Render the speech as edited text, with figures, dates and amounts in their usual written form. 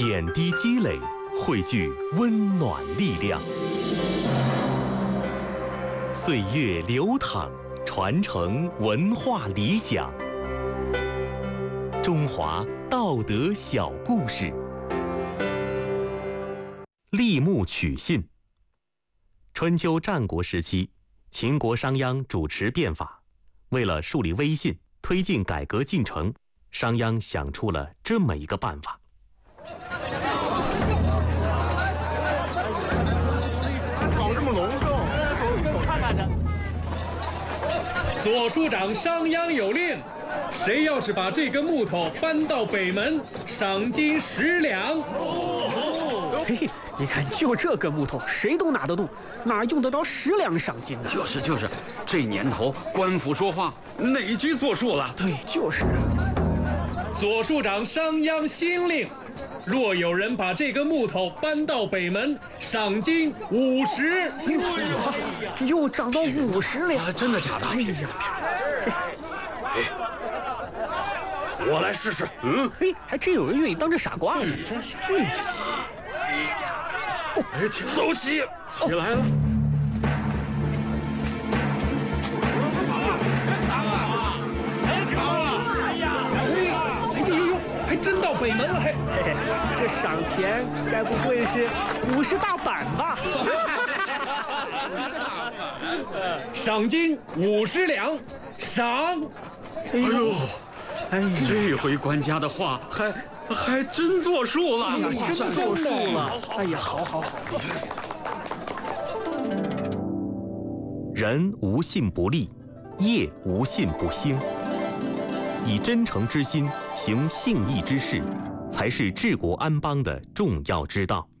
点滴积累，汇聚温暖力量。岁月流淌，传承文化理想。中华道德小故事。立木取信。春秋战国时期，秦国商鞅主持变法，为了树立威信，推进改革进程，商鞅想出了这么一个办法。 搞这么隆重，看看去。 左庶长商鞅有令，谁要是把这根木头搬到北门，赏金10两。 嘿嘿，你看，就这根木头，谁都拿得动，哪用得着10两赏金呢？ 就是，这年头官府说话哪句作数了？ 对，就是。 左庶长商鞅新令，若有人把这根木头搬到北门，赏金50。 又涨到50两， 真的假的？ 哎呀， 我来试试。 嘿，还真有人愿意当这傻瓜呢，真是。 走起，起来了。 还真到北门了，嘿， 这赏钱该不会是50大板吧？ 赏金50两，赏。 哎呦， 哎呀， 这回官家的话还真作数了， 真作数了。哎呀，好。 人无信不立，业无信不兴。以真诚之心行信义之事，才是治国安邦的重要之道。